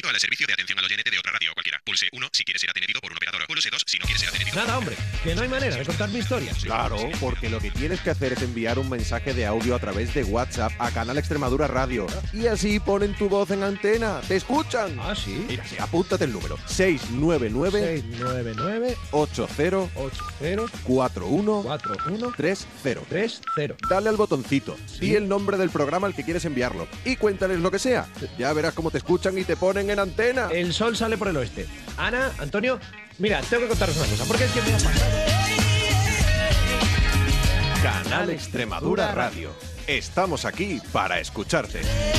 al servicio de atención al oyente de otra radio cualquiera. Pulse 1 si quieres ser atendido por un operador. Pulse 2 si no quieres ser atendido. Nada, hombre, que no hay manera de contar mi historia. Claro, porque lo que tienes que hacer es enviar un mensaje de audio a través de WhatsApp a Canal Extremadura Radio. Y así ponen tu voz en antena. ¿Te escuchan? Ah, sí. Mira, sí, apúntate el número. 699 699 80 80 41 41 30. 30. Dale al botoncito, di el nombre del programa al que quieres enviarlo y cuéntales lo que sea. Ya verás cómo te escuchan y te ponen en antena. El sol sale por el oeste. Ana, Antonio, mira, tengo que contaros una cosa, porque es que me ha pasado. Canal Extremadura Radio. Estamos aquí para escucharte.